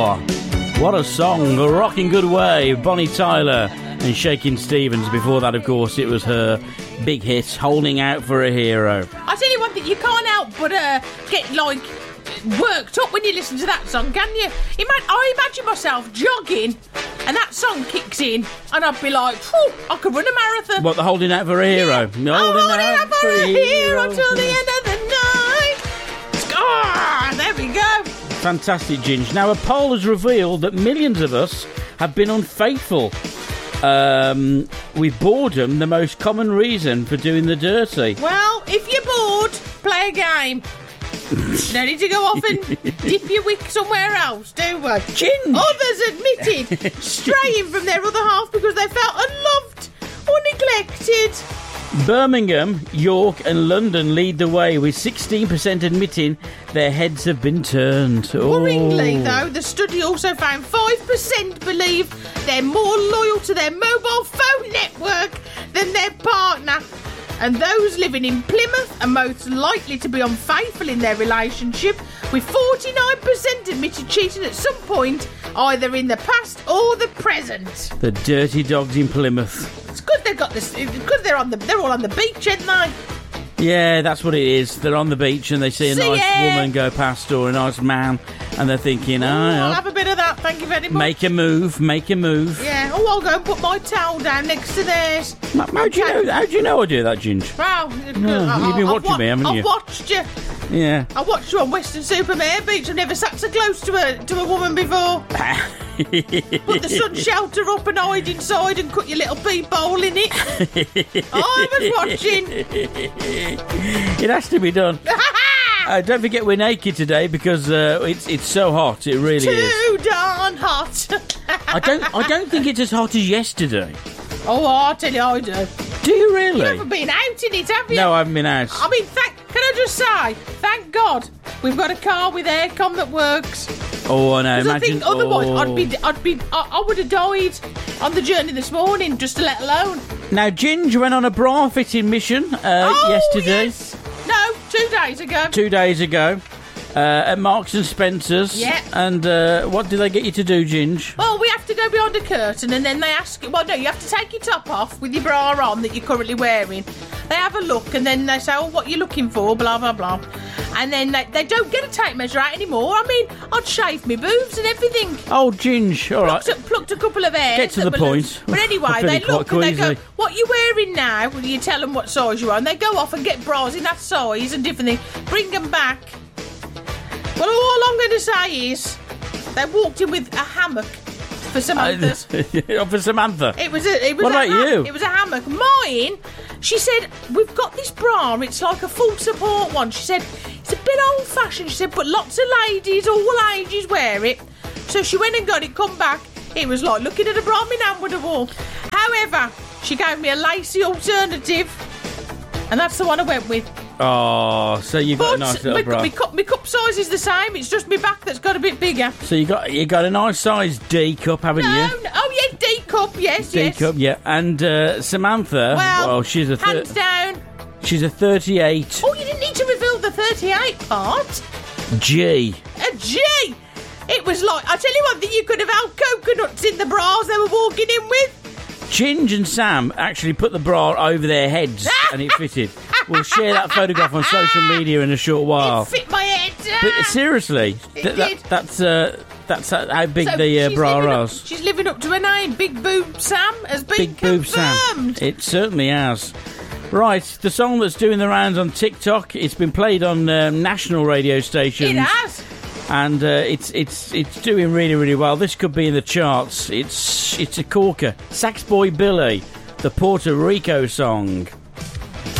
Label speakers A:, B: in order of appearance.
A: Oh, what a song. A Rocking Good Way, Bonnie Tyler and Shakin' Stevens. Before that, of course, it was her big hit, Holding Out for a Hero.
B: I tell you one thing, you can't help but get, like, worked up when you listen to that song, can you? I imagine myself jogging and that song kicks in and I'd be like, phew, I could run a marathon.
A: What, the Holding Out for a Hero?
B: Yeah. Holding out for a hero till the end of the night. There we go.
A: Fantastic, Ginge. Now, a poll has revealed that millions of us have been unfaithful. With boredom, the most common reason for doing the dirty.
B: Well, if you're bored, play a game. No need to go off and dip your wick somewhere else, do we?
A: Ginge!
B: Others admitted straying from their other half because they felt unloved or neglected.
A: Birmingham, York and London lead the way, with 16% admitting their heads have been turned.
B: Worryingly, though, the study also found 5% believe they're more loyal to their mobile phone network than their partner. And those living in Plymouth are most likely to be unfaithful in their relationship, with 49% admitted cheating at some point, either in the past or the present.
A: The dirty dogs in Plymouth.
B: It's good they've got this. It's good they're all on the beach, aren't they?
A: Yeah, that's what it is. They're on the beach and they see a nice woman go past or a nice man, and they're thinking,
B: I'll have a bit of that, thank you very much.
A: Make a move.
B: Yeah, I'll go and put my towel down next to theirs.
A: How do you know I do that, Ginge?
B: Well,
A: you've been watching me, haven't you?
B: I've watched you.
A: Yeah.
B: I watched you on Weston-super-Mare Beach. I've never sat so close to a woman before. Put the sun shelter up and hide inside and cut your little peephole in it. I was watching.
A: It has to be done. Don't forget we're naked today because it's so hot. It really is.
B: Too darn hot.
A: I don't think it's as hot as yesterday.
B: Oh, I'll tell you, I do.
A: Do you really?
B: You haven't been out in it, have you?
A: No, I haven't been out.
B: I mean, can I just say, thank God we've got a car with aircon that works.
A: Oh, I know. Imagine.
B: I think otherwise I would have died on the journey this morning, just to let alone.
A: Now, Ginge went on a bra fitting mission yesterday.
B: Yes. No, 2 days ago.
A: 2 days ago. At Marks and Spencer's.
B: Yeah.
A: And what do they get you to do, Ginge?
B: Well, we have to go behind a curtain and then they ask you... Well, no, you have to take your top off with your bra on that you're currently wearing. They have a look and then they say, oh, what are you looking for, blah, blah, blah. And then they don't get a tape measure out anymore. I mean, I'd shave my boobs and everything.
A: Oh, Ginge, all right.
B: Plucked a couple of hairs.
A: Get to the point.
B: But anyway, they look and they go, what are you wearing now? Well, you tell them what size you are. And they go off and get bras in that size and different things. Bring them back. Well, all I'm going to say is they walked in with a hammock for Samantha's.
A: For Samantha?
B: What
A: about you?
B: It was a hammock. Mine, she said, we've got this bra. It's like a full support one. She said, it's a bit old-fashioned. She said, but lots of ladies, all ages wear it. So she went and got it, come back. It was like looking at a bra my nan would have worn. However, she gave me a lacy alternative, and that's the one I went with.
A: Oh, so you got a nice little bra.
B: My cup size is the same. It's just my back that's got a bit bigger.
A: So you got a nice size D cup, haven't you?
B: Oh yeah, D cup. Yes,
A: D cup, yeah. And Samantha, well, she's a
B: hands down.
A: She's a 38.
B: Oh, you didn't need to reveal the 38 part.
A: G.
B: A G. It was like, I tell you one thing, you could have had coconuts in the bras they were walking in with.
A: Ginge and Sam actually put the bra over their heads and it fitted. We'll share that photograph on social media in a short while.
B: It fit my head.
A: But seriously, that's how big the bra is.
B: She's living up to her name. Big Boob Sam has been
A: Big Boob Sam. It certainly has. Right, the song that's doing the rounds on TikTok, it's been played on national radio stations.
B: It has.
A: And it's doing really, really well. This could be in the charts. It's a corker. Sax Boy Billy, the Puerto Rico song.